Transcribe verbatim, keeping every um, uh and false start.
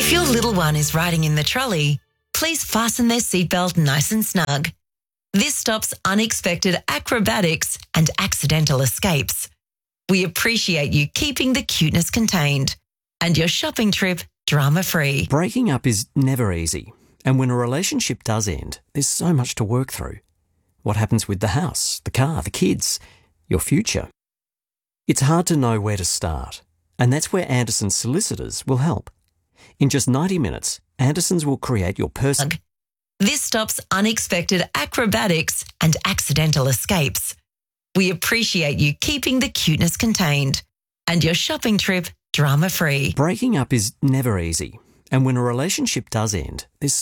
If your little one is riding in the trolley, please fasten their seatbelt nice and snug. This stops unexpected acrobatics and accidental escapes. We appreciate you keeping the cuteness contained and your shopping trip drama-free. Breaking up is never easy, and when a relationship does end, there's so much to work through. What happens with the house, the car, the kids, your future? It's hard to know where to start, and that's where Anderson's solicitors will help. In just ninety minutes, Anderson's will create your personal... This stops unexpected acrobatics and accidental escapes. We appreciate you keeping the cuteness contained and your shopping trip drama-free. Breaking up is never easy, and when a relationship does end, there's